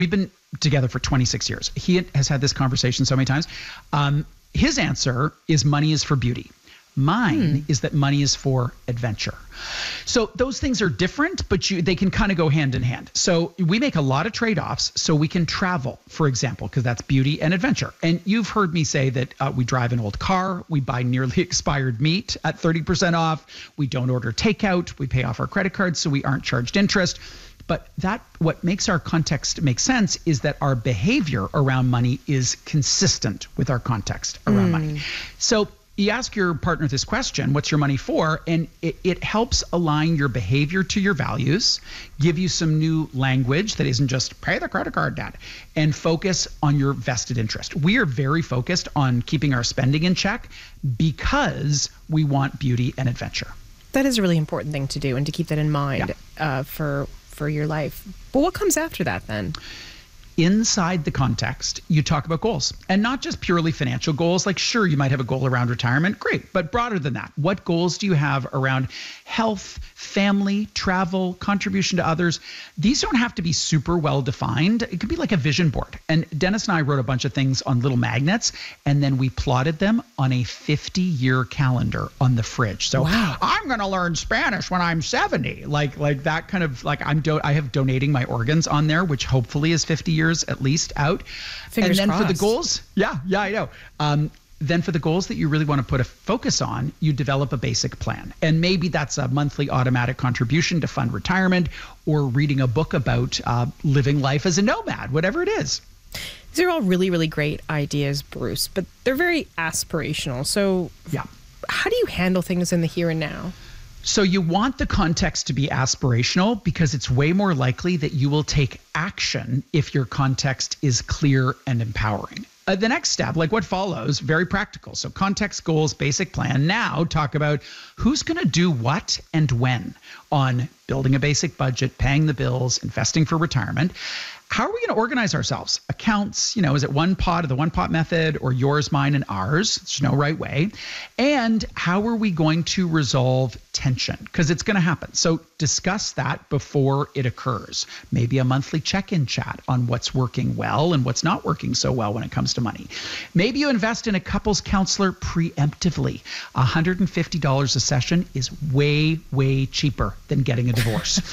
We've been together for 26 years. He has had this conversation so many times. His answer is money is for beauty. Mine is that money is for adventure. So those things are different, but they can kind of go hand in hand. So we make a lot of trade-offs so we can travel, for example, because that's beauty and adventure. And you've heard me say that we drive an old car, we buy nearly expired meat at 30% off, we don't order takeout, we pay off our credit cards so we aren't charged interest. But what makes our context make sense is that our behavior around money is consistent with our context around money. So you ask your partner this question, what's your money for? And it helps align your behavior to your values, give you some new language that isn't just pay the credit card, Dad, and focus on your vested interest. We are very focused on keeping our spending in check because we want beauty and adventure. That is a really important thing to do and to keep that in mind for your life. But what comes after that then? Inside the context, you talk about goals, and not just purely financial goals. Like, sure, you might have a goal around retirement. Great. But broader than that, what goals do you have around health, family, travel, contribution to others? These don't have to be super well defined. It could be like a vision board. And Dennis and I wrote a bunch of things on little magnets, and then we plotted them on a 50-year calendar on the fridge. So I'm going to learn Spanish when I'm 70. Like that kind of, like I have donating my organs on there, which hopefully is 50 years at least out. Fingers and then crossed. for the goals, I know. Then for the goals that you really want to put a focus on, you develop a basic plan. And maybe that's a monthly automatic contribution to fund retirement, or reading a book about living life as a nomad, whatever it is. These are all really, really great ideas, Bruce, but they're very aspirational. So how do you handle things in the here and now? So you want the context to be aspirational because it's way more likely that you will take action if your context is clear and empowering. The next step, like what follows, very practical. So context, goals, basic plan. Now talk about who's going to do what and when on building a basic budget, paying the bills, investing for retirement. How are we going to organize ourselves? Accounts, is it one pot or the one pot method, or yours, mine, and ours? There's no right way. And how are we going to resolve tension? Because it's going to happen. So discuss that before it occurs. Maybe a monthly check-in chat on what's working well and what's not working so well when it comes to money. Maybe you invest in a couples counselor preemptively. $150 a session is way, way cheaper than getting a divorce.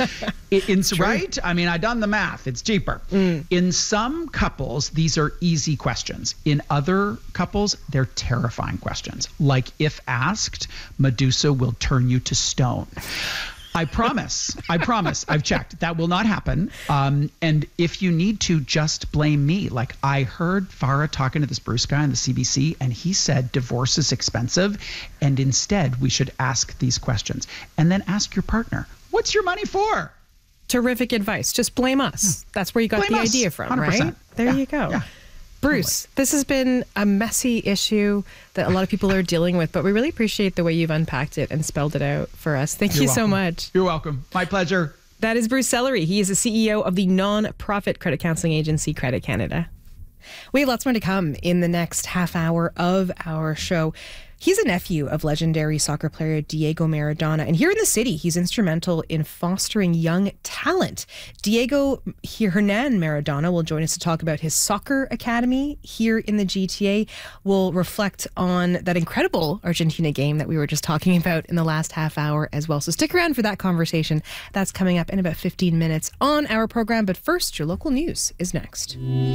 Right? I mean, I done the math. It's cheaper. In some couples, these are easy questions. In other couples, they're terrifying questions. Like, if asked, Medusa will turn you to stone. I promise. I've checked. That will not happen. And if you need to, just blame me. Like, I heard Farah talking to this Bruce guy on the CBC, and he said divorce is expensive, and instead we should ask these questions. And then ask your partner, what's your money for? Terrific advice. Just blame us. That's where you got the idea from, 100%. Right? There you go. Yeah. Bruce, this has been a messy issue that a lot of people are dealing with, but we really appreciate the way you've unpacked it and spelled it out for us. Thank you so much. You're welcome. My pleasure. That is Bruce Sellery. He is the CEO of the non-profit credit counseling agency, Credit Canada. We have lots more to come in the next half hour of our show. He's a nephew of legendary soccer player Diego Maradona. And here in the city, he's instrumental in fostering young talent. Diego Hernan Maradona will join us to talk about his soccer academy here in the GTA. We'll reflect on that incredible Argentina game that we were just talking about in the last half hour as well. So stick around for that conversation. That's coming up in about 15 minutes on our program. But first, your local news is next.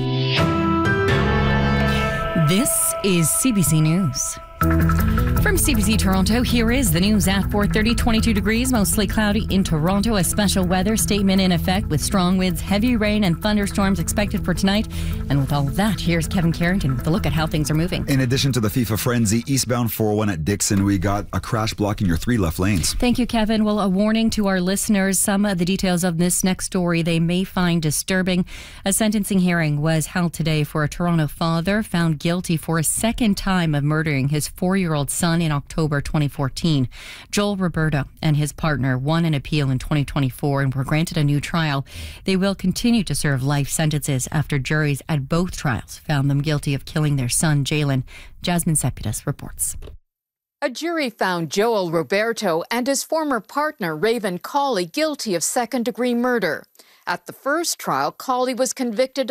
This is CBC News. From CBC Toronto, here is the news at 4:30. 22 degrees, mostly cloudy in Toronto. A special weather statement in effect with strong winds, heavy rain and thunderstorms expected for tonight. And with all of that, here's Kevin Carrington with a look at how things are moving. In addition to the FIFA frenzy, eastbound 401 at Dixon, we got a crash blocking your 3 left lanes. Thank you, Kevin. Well, a warning to our listeners. Some of the details of this next story they may find disturbing. A sentencing hearing was held today for a Toronto father found guilty for a second time of murdering his 4-year-old son in October 2014. Joel Roberto and his partner won an appeal in 2024 and were granted a new trial. They will continue to serve life sentences after juries at both trials found them guilty of killing their son, Jalen. Jasmine Sepidas reports. A jury found Joel Roberto and his former partner, Raven Cawley, guilty of second-degree murder. At the first trial, Cawley was convicted